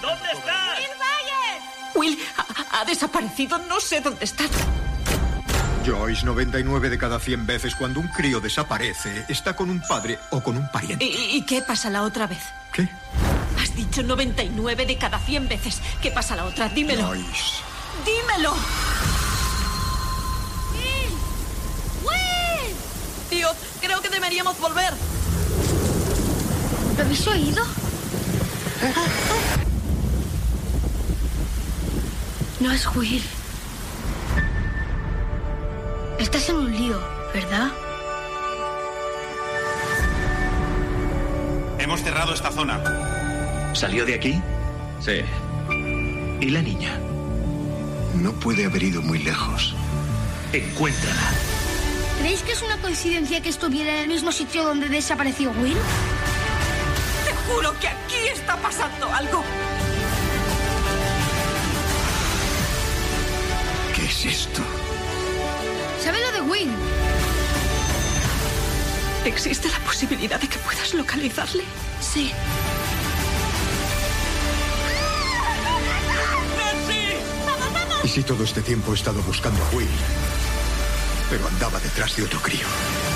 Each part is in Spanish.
¿Dónde estás? ¡Will Byers! Will ha desaparecido, no sé dónde está. Joyce, 99 de cada 100 veces cuando un crío desaparece, está con un padre o con un pariente. ¿Y qué pasa la otra vez? ¿Qué? Has dicho 99 de cada 100 veces. ¿Qué pasa la otra? Dímelo. Joyce. ¡Dímelo! ¡Will! ¡Will! Tío, creo que deberíamos volver. ¿Lo habéis oído? No es Will. Estás en un lío, ¿verdad? Hemos cerrado esta zona. ¿Salió de aquí? Sí. ¿Y la niña? No puede haber ido muy lejos. Encuéntrala. ¿Creéis que es una coincidencia que estuviera en el mismo sitio donde desapareció Will? Te juro que aquí está pasando algo. ¿Qué es esto? ¿Sabe lo de Will? ¿Existe la posibilidad de que puedas localizarle? Sí. ¿Y si todo este tiempo he estado buscando a Will? Pero andaba detrás de otro crío.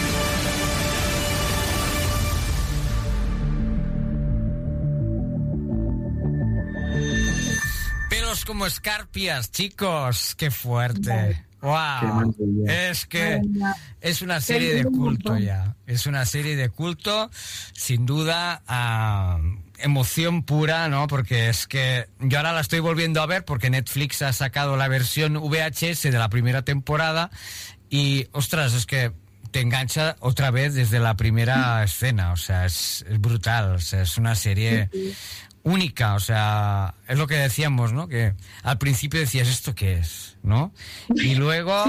Pelos como escarpias, chicos. ¡Qué fuerte! ¡Wow! Es que es una serie de culto ya. Es una serie de culto, sin duda, emoción pura, ¿no? Porque es que yo ahora la estoy volviendo a ver porque Netflix ha sacado la versión VHS de la primera temporada y, ostras, es que te engancha otra vez desde la primera escena. O sea, es brutal. O sea, es una serie única, o sea, es lo que decíamos, ¿no? Que al principio decías, ¿esto qué es? ¿No? Y luego,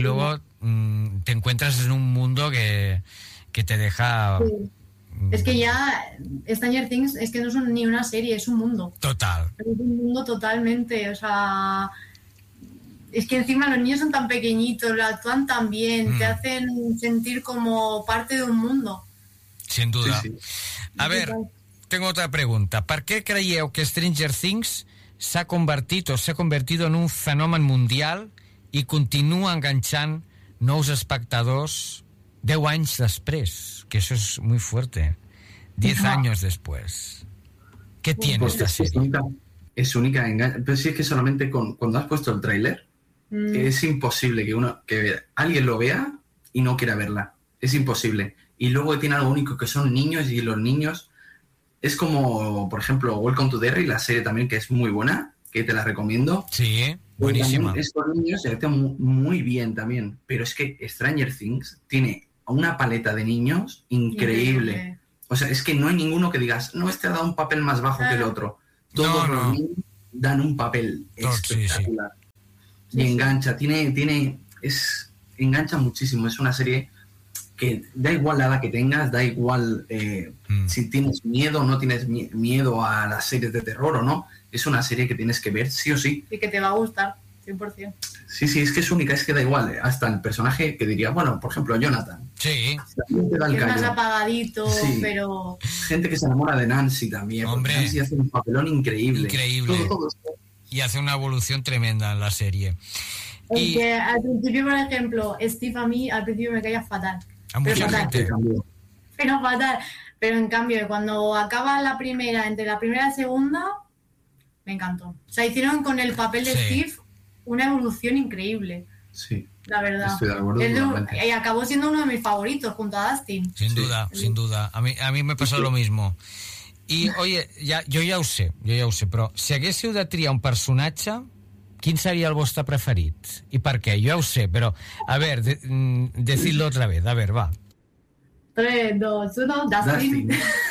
te encuentras en un mundo que te deja... Sí. Es que ya Stranger Things es que no son ni una serie, es un mundo. Total. Es un mundo totalmente, o sea... Es que encima los niños son tan pequeñitos, lo actúan tan bien, te hacen sentir como parte de un mundo. Sin duda. Sí. A ver... Tengo otra pregunta. Per què creieu que Stranger Things s'ha convertido en un fenomen mundial i continua enganchant nous espectadors 10 anys després? Que eso es muy fuerte. 10 años después. ¿Qué tiene esta serie? Es única. Pero sí, es que solamente cuando has puesto el tráiler, es imposible que alguien lo vea y no quiera verla. Es imposible. Y luego tiene algo único, que son niños, y los niños... Es como, por ejemplo, Welcome to Derry, la serie también, que es muy buena, que te la recomiendo. Sí, buenísima. Estos niños se actúan muy bien también, pero es que Stranger Things tiene una paleta de niños increíble. O sea, es que no hay ninguno que digas, no, este ha dado un papel más bajo que el otro. Todos los niños dan un papel espectacular. Y engancha, engancha muchísimo. Es una serie... que da igual la edad que tengas, da igual si tienes miedo o no tienes miedo a las series de terror o no, es una serie que tienes que ver sí o sí. Y que te va a gustar, 100%. Sí, es que es única, es que da igual, hasta el personaje que diría, bueno, por ejemplo, Jonathan. Sí. Es más apagadito, pero... Gente que se enamora de Nancy también, porque Nancy hace un papelón increíble. Todo. Y hace una evolución tremenda en la serie. Porque al principio, por ejemplo, Steve a mí al principio me caía fatal. A mucha gente. Pero fatal. Pero en cambio, cuando acaba la primera, entre la primera y la segunda, me encantó. O sea, hicieron con el papel de Steve una evolución increíble. Sí. La verdad. Estoy de acuerdo. Y acabó siendo uno de mis favoritos junto a Dustin. Sin duda. A mí me pasó lo mismo. I, oye, jo ja ho sé, però si haguéssiu de triar un personatge, quin seria el vostre preferit? I per què? Jo ja ho sé, però, a ver, decidlo otra vez. A ver, va. 3, 2, 1, Dustin.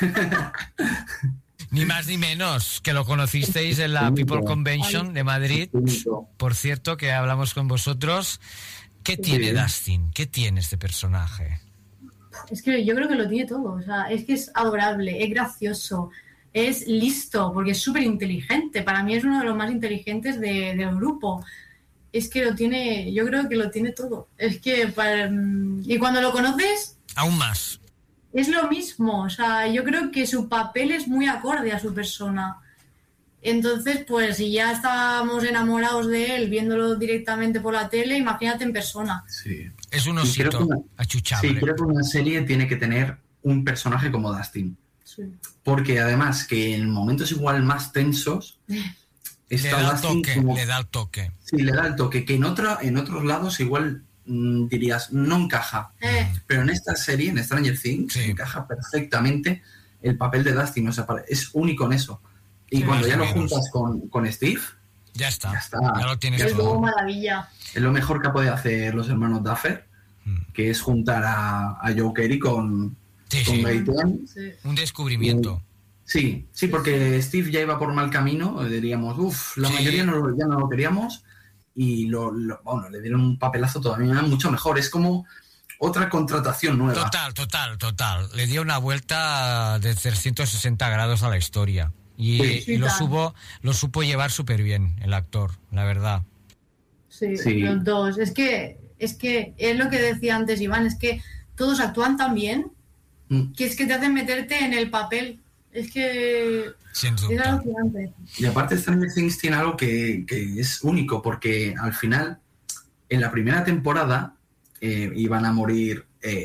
Ni más ni menos, que lo conocisteis en la People Convention de Madrid. Por cierto, que hablamos con vosotros. ¿Qué tiene Dustin? ¿Qué tiene este personaje? Es que yo creo que lo tiene todo. O sea, es que es adorable, es gracioso, es listo, porque es súper inteligente. Para mí es uno de los más inteligentes del grupo. Es que lo tiene, yo creo que lo tiene todo. Es que y cuando lo conoces... Aún más. Es lo mismo, o sea, yo creo que su papel es muy acorde a su persona. Entonces, pues si ya estábamos enamorados de él, viéndolo directamente por la tele, imagínate en persona. Sí. Es un osito achuchable. Sí, creo que una serie tiene que tener un personaje como Dustin. Sí. Porque además que en momentos igual más tensos... Le da el toque. Sí, le da el toque, que en otros lados igual dirías, no encaja. Pero en esta serie, en Stranger Things, encaja perfectamente el papel de Dustin. O sea, es único en eso. Y cuando ya lo juntas con Steve... Ya está. Ya lo tienes es todo. como maravilla. Es lo mejor que ha podido hacer los hermanos Duffer, que es juntar a Joe Carey con Gaten. Sí. Un descubrimiento. Sí, porque Steve ya iba por mal camino, diríamos, la mayoría ya no lo queríamos, y le dieron un papelazo todavía mucho mejor. Es como otra contratación nueva. Total. Le dio una vuelta de 360 grados a la historia. Y lo supo llevar súper bien el actor, la verdad. Sí, los dos. Es que es lo que decía antes Iván, es que todos actúan tan bien que es que te hacen meterte en el papel. Es que es alucinante. Y aparte Stranger Things tiene algo que es único, porque al final, en la primera temporada, iban a morir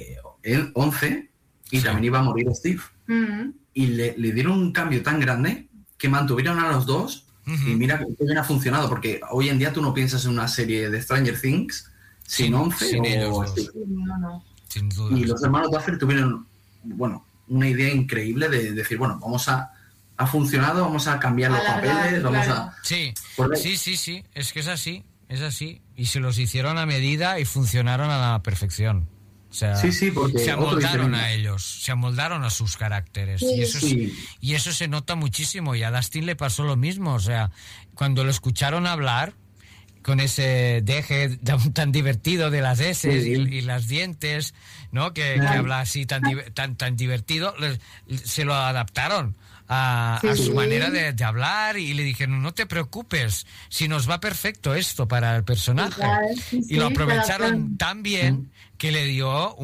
11 y también iba a morir Steve. Y le dieron un cambio tan grande que mantuvieron a los dos. Y mira que bien ha funcionado, porque hoy en día tú no piensas en una serie de Stranger Things sin 11 sin o ellos Steve. No. Sin duda. Y los hermanos Duffer tuvieron, una idea increíble de decir, ha funcionado, vamos a cambiar los papeles, vamos a... Sí, es que es así. Y se los hicieron a medida y funcionaron a la perfección. O sea, porque se amoldaron a ellos, se amoldaron a sus caracteres. Y eso se nota muchísimo. Y a Dustin le pasó lo mismo. O sea, cuando lo escucharon hablar, con ese deje tan divertido de las S y las dientes, ¿no? Que habla así tan divertido, se lo adaptaron a su manera de hablar y le dijeron, no te preocupes, si nos va perfecto esto para el personaje. Y lo aprovecharon tan bien que le dio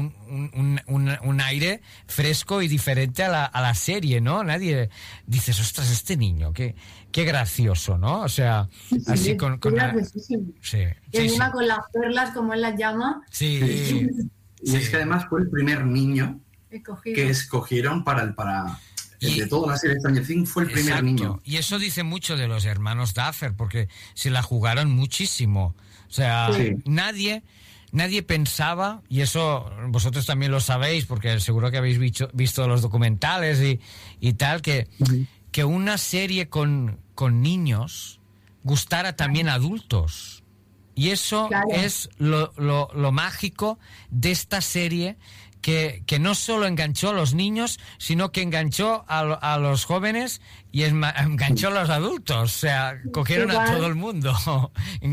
un aire fresco y diferente a la serie, ¿no? Nadie dices, ostras, este niño, qué gracioso, ¿no? O sea, así con y encima con las perlas, como él las llama. Y es que además fue el primer niño que escogieron para de toda la serie de Stranger Things, fue el primer niño. Y eso dice mucho de los hermanos Duffer, porque se la jugaron muchísimo. O sea, nadie pensaba, y eso vosotros también lo sabéis, porque seguro que habéis visto los documentales y tal, que una serie con niños gustara también a adultos. Y eso es lo mágico de esta serie, que no solo enganchó a los niños, sino que enganchó a los jóvenes y enganchó a los adultos. O sea, cogieron a todo el mundo.